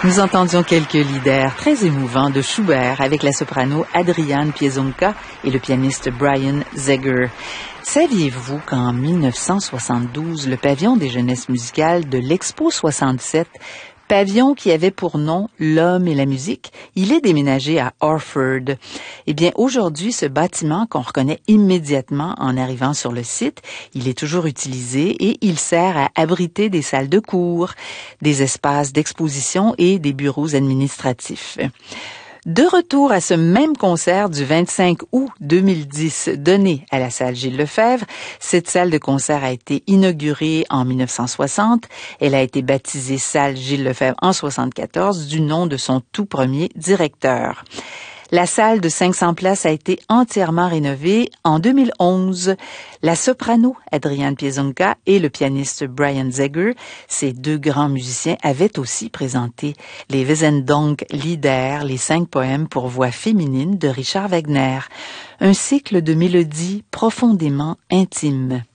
Nous entendions quelques lieder très émouvants de Schubert avec la soprano Adriane Piezonka et le pianiste Brian Zegger. Saviez-vous qu'en 1972, le pavillon des jeunesses musicales de l'Expo 67, pavillon qui avait pour nom L'Homme et la musique, il est déménagé à Orford. Eh bien, aujourd'hui, ce bâtiment qu'on reconnaît immédiatement en arrivant sur le site, il est toujours utilisé et il sert à abriter des salles de cours, des espaces d'exposition et des bureaux administratifs. De retour à ce même concert du 25 août 2010 donné à la salle Gilles Lefebvre, cette salle de concert a été inaugurée en 1960. Elle a été baptisée salle Gilles Lefebvre en 1974 du nom de son tout premier directeur. La salle de 500 places a été entièrement rénovée en 2011. La soprano Adriane Piezonka et le pianiste Brian Zegger, ces deux grands musiciens, avaient aussi présenté les Wesendonck-Lieder, les 5 poèmes pour voix féminine de Richard Wagner, un cycle de mélodies profondément intimes.